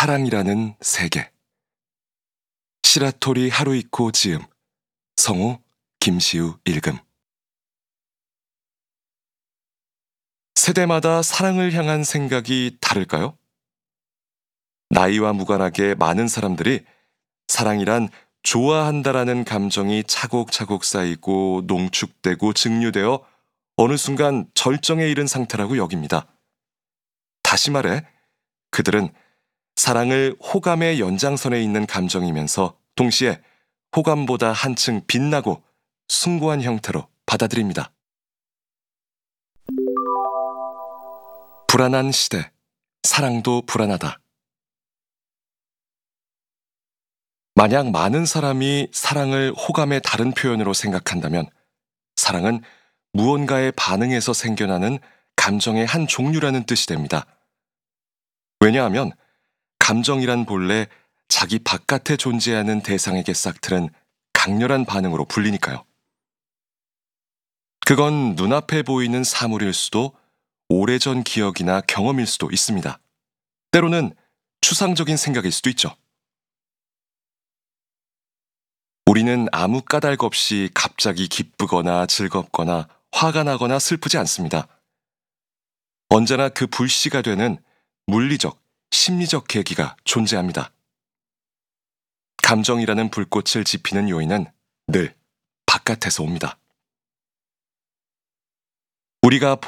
사랑이라는 세계. 시라토리 하루이코 지음, 성우 김시우 읽음. 세대마다 사랑을 향한 생각이 다를까요? 나이와 무관하게 많은 사람들이 사랑이란 좋아한다라는 감정이 차곡차곡 쌓이고 농축되고 증류되어 어느 순간 절정에 이른 상태라고 여깁니다. 다시 말해, 그들은 사랑을 호감의 연장선에 있는 감정이면서 동시에 호감보다 한층 빛나고 숭고한 형태로 받아들입니다. 불안한 시대, 사랑도 불안하다. 만약 많은 사람이 사랑을 호감의 다른 표현으로 생각한다면 사랑은 무언가의 반응에서 생겨나는 감정의 한 종류라는 뜻이 됩니다. 왜냐하면 감정이란 본래 자기 바깥에 존재하는 대상에게 싹트는 강렬한 반응으로 불리니까요. 그건 눈앞에 보이는 사물일 수도 오래전 기억이나 경험일 수도 있습니다. 때로는 추상적인 생각일 수도 있죠. 우리는 아무 까닭 없이 갑자기 기쁘거나 즐겁거나 화가 나거나 슬프지 않습니다. 언제나 그 불씨가 되는 물리적, 심리적 계기가 존재합니다. 감정이라는 불꽃을 지피는 요인은 늘 바깥에서 옵니다. 우리가